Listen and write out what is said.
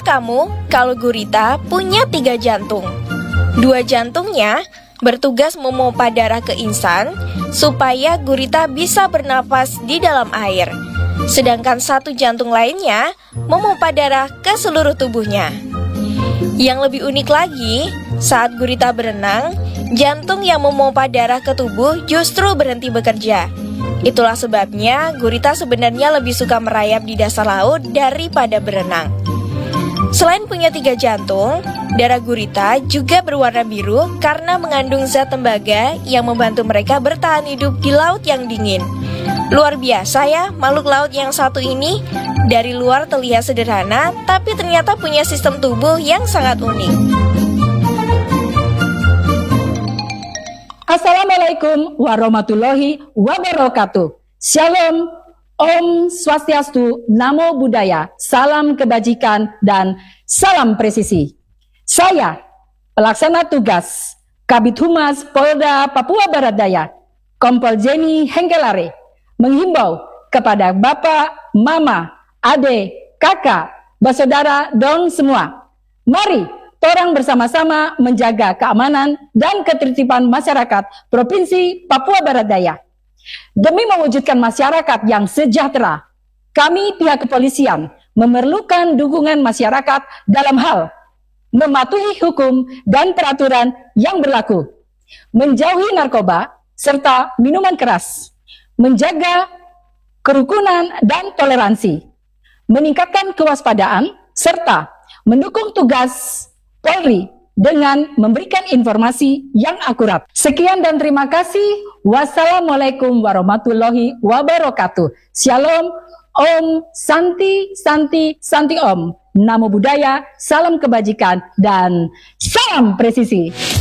kamu kalau gurita punya 3 jantung? 2 jantungnya bertugas memompa darah ke insan supaya gurita bisa bernafas di dalam air. Sedangkan 1 jantung lainnya memompa darah ke seluruh tubuhnya. Yang lebih unik lagi, saat gurita berenang, jantung yang memompa darah ke tubuh justru berhenti bekerja. Itulah sebabnya gurita sebenarnya lebih suka merayap di dasar laut daripada berenang. Selain punya 3 jantung, darah gurita juga berwarna biru karena mengandung zat tembaga yang membantu mereka bertahan hidup di laut yang dingin. Luar biasa ya makhluk laut yang satu ini. Dari luar terlihat sederhana, tapi ternyata punya sistem tubuh yang sangat unik. Assalamualaikum warahmatullahi wabarakatuh. Shalom, Om Swastiastu, Namo Buddhaya, salam kebajikan dan salam presisi. Saya, pelaksana tugas Kabid Humas Polda Papua Barat Daya, Kompol Jenny Hengkelare, menghimbau kepada Bapak, Mama, Ade, Kakak, bersaudara, dan semua. Mari torang bersama-sama menjaga keamanan dan ketertiban masyarakat Provinsi Papua Barat Daya. Demi mewujudkan masyarakat yang sejahtera, kami pihak kepolisian memerlukan dukungan masyarakat dalam hal mematuhi hukum dan peraturan yang berlaku, menjauhi narkoba serta minuman keras, menjaga kerukunan dan toleransi, meningkatkan kewaspadaan, serta mendukung tugas Polri dengan memberikan informasi yang akurat. Sekian dan terima kasih. Wassalamualaikum warahmatullahi wabarakatuh. Shalom, Om, Santi, Santi, Santi Om. Namo Buddhaya, salam kebajikan, dan salam presisi.